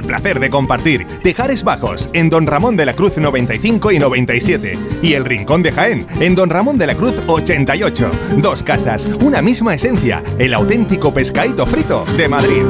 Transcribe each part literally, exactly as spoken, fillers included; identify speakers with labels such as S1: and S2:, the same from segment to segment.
S1: placer de compartir. Tejares Bajos, en Don Ramón de la Cruz noventa y cinco y noventa y siete. Y El Rincón de Jaén, en Don Ramón de la Cruz ochenta y ocho. Dos casas, una misma esencia, el auténtico pescadito frito de Madrid.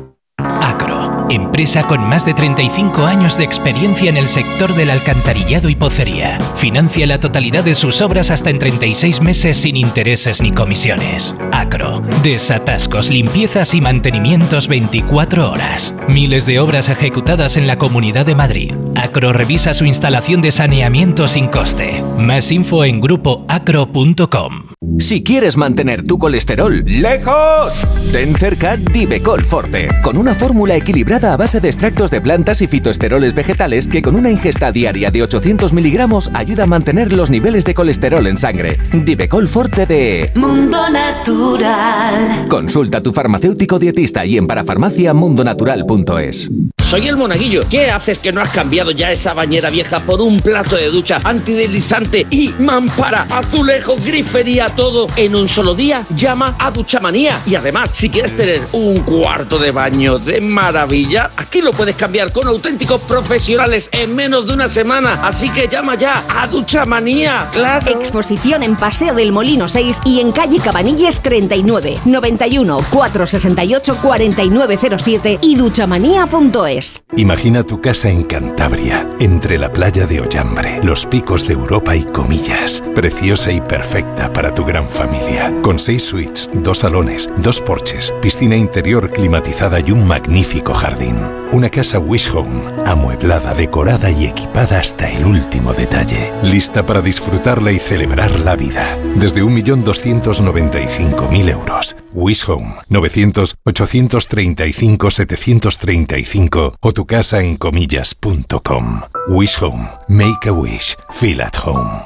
S2: Acro, empresa con más de treinta y cinco años de experiencia en el sector del alcantarillado y pocería. Financia la totalidad de sus obras hasta en treinta y seis meses sin intereses ni comisiones. Acro, desatascos, limpiezas y mantenimientos veinticuatro horas. Miles de obras ejecutadas en la Comunidad de Madrid. Acro revisa su instalación de saneamiento sin coste. Más info en grupo acro punto com.
S3: Si quieres mantener tu colesterol lejos, ten cerca Divecol Forte, con una fórmula equilibrada a base de extractos de plantas y fitoesteroles vegetales que con una ingesta diaria de ochocientos miligramos ayuda a mantener los niveles de colesterol en sangre. Divecol Forte de
S4: Mundo Natural.
S3: Consulta a tu farmacéutico dietista y en parafarmacia mundo natural punto es.
S5: Soy el Monaguillo. ¿Qué haces que no has cambiado ya esa bañera vieja por un plato de ducha antideslizante y mampara, azulejos, grifería, todo en un solo día? Llama a Duchamanía. Y además, si quieres tener un cuarto de baño de maravilla, aquí lo puedes cambiar con auténticos profesionales en menos de una semana. Así que llama ya a Duchamanía. ¡Claro!
S6: Exposición en Paseo del Molino seis y en calle Cabanilles treinta y nueve, noventa y uno, cuatrocientos sesenta y ocho, cuarenta y nueve cero siete y duchamanía punto es.
S7: Imagina tu casa en Cantabria, entre la playa de Ollambre, los picos de Europa y Comillas. Preciosa y perfecta para tu gran familia. Con seis suites, dos salones, dos porches, piscina interior climatizada y un magnífico jardín. Una casa Wish Home, amueblada, decorada y equipada hasta el último detalle. Lista para disfrutarla y celebrar la vida. Desde un millón doscientos noventa y cinco mil euros. Wish Home, novecientos, ochocientos treinta y cinco, setecientos treinta y cinco o tu casa en comillas punto com. Wish Home. Make a wish. Feel at home.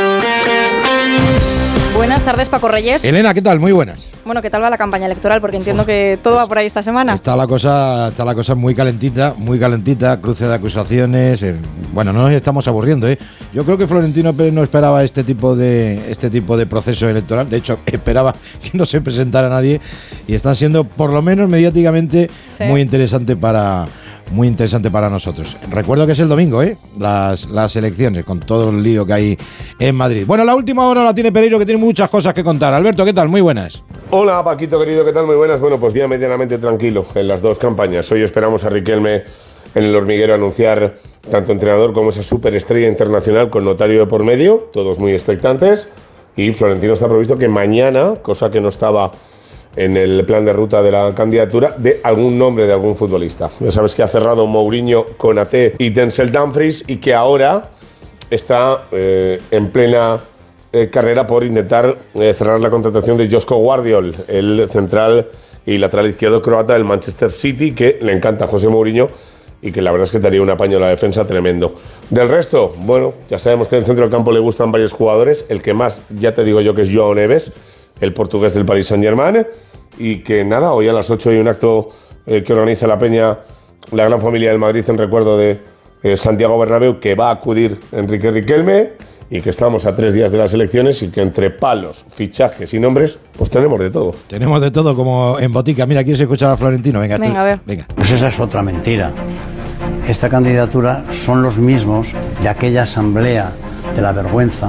S8: Buenas tardes, Paco Reyes.
S9: Elena, ¿qué tal? Muy buenas.
S8: Bueno, ¿qué tal va la campaña electoral? Porque entiendo que todo va por ahí esta semana.
S9: Está la cosa, está la cosa muy calentita, muy calentita, cruce de acusaciones. Eh, bueno, no nos estamos aburriendo, ¿eh? Yo creo que Florentino Pérez no esperaba este tipo de este tipo de proceso electoral. De hecho, esperaba que no se presentara nadie y están siendo, por lo menos mediáticamente, sí, muy interesante para. Muy interesante para nosotros. Recuerdo que es el domingo, ¿eh? Las, las elecciones, con todo el lío que hay en Madrid. Bueno, la última hora la tiene Pereiro, que tiene muchas cosas que contar. Alberto, ¿qué tal? Muy buenas.
S10: Hola, Paquito, querido, ¿qué tal? Muy buenas. Bueno, pues día medianamente tranquilo en las dos campañas. Hoy esperamos a Riquelme en el hormiguero anunciar tanto entrenador como esa superestrella internacional con notario de por medio, todos muy expectantes. Y Florentino está previsto que mañana, cosa que no estaba en el plan de ruta de la candidatura, de algún nombre de algún futbolista. Ya sabes que ha cerrado Mourinho, Konaté y Denzel Dumfries y que ahora está eh, en plena eh, carrera por intentar eh, cerrar la contratación de Josko Gvardiol, el central y lateral izquierdo croata del Manchester City, que le encanta a José Mourinho y que la verdad es que daría un apaño a la defensa tremendo. Del resto, bueno, ya sabemos que en el centro del campo le gustan varios jugadores. El que más, ya te digo yo, que es Joao Neves, el portugués del Paris Saint-Germain. Y que nada, hoy a las ocho hay un acto eh, que organiza la Peña, la gran familia del Madrid, en recuerdo de eh, Santiago Bernabéu, que va a acudir Enrique Riquelme, y que estamos a tres días de las elecciones y que entre palos, fichajes y nombres, pues tenemos de todo.
S9: Tenemos de todo, como en botica. Mira, ¿quieres escuchar a Florentino? Venga,
S8: Venga,
S9: tú.
S8: a ver.
S9: Venga.
S11: Pues esa es otra mentira. Esta candidatura son los mismos de aquella asamblea de la vergüenza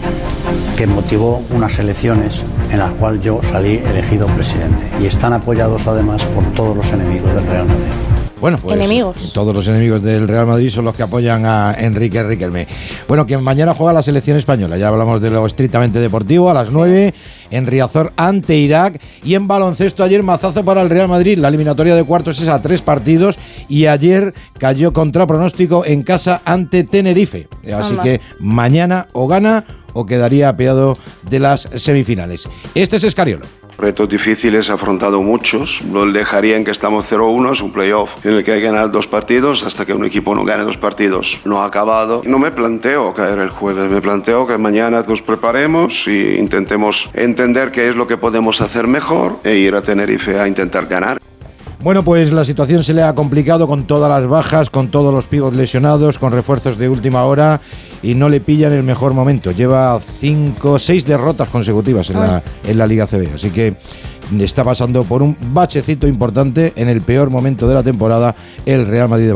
S11: que motivó unas elecciones en las cuales yo salí elegido presidente. Y están apoyados además por todos los enemigos del Real Madrid.
S9: Bueno, pues
S8: enemigos.
S9: Todos los enemigos del Real Madrid son los que apoyan a Enrique Riquelme. Bueno, que mañana juega la selección española. Ya hablamos de lo estrictamente deportivo. A las nueve en Riazor ante Irak. Y en baloncesto ayer mazazo para el Real Madrid. La eliminatoria de cuartos es a tres partidos. Y ayer cayó contra pronóstico en casa ante Tenerife. Así Anda. que mañana o gana o quedaría apeado de las semifinales. Este es Escariolo.
S12: Retos difíciles, he afrontado muchos. Lo dejaría en que estamos cero uno, es un playoff en el que hay que ganar dos partidos. Hasta que un equipo no gane dos partidos no ha acabado. No me planteo caer el jueves, me planteo que mañana nos preparemos e intentemos entender qué es lo que podemos hacer mejor e ir a Tenerife a intentar ganar.
S9: Bueno, pues la situación se le ha complicado con todas las bajas, con todos los pivots lesionados, con refuerzos de última hora y no le pillan el mejor momento. Lleva cinco, seis derrotas consecutivas en la, en la Liga C B, así que está pasando por un bachecito importante en el peor momento de la temporada el Real Madrid de